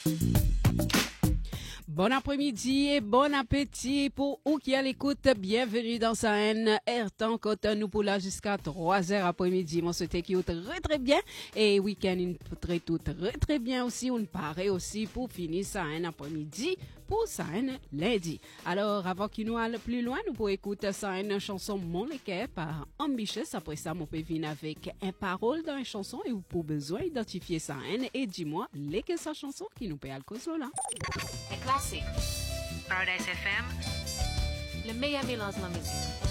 Bon après-midi et bon appétit pour vous qui à l'écoute. Bienvenue dans sa haine. Airtan côté nous pour là jusqu'à 3h après-midi. Mon souhaite qui est très très bien. Et week-end très bien aussi. On paraît aussi pour finir sa haine après-midi pour sa haine lundi. Alors avant qu'il nous aille plus loin, nous pouvons écouter sa haine chanson Mon Léquet par Ambitious. Après ça, mon peut venir avec un parole dans une chanson et vous pour besoin d'identifier sa haine et dis-moi lesquelles sa chanson qui nous paye à cause là. Classique. Paradise FM, le meilleur mélange de la musique.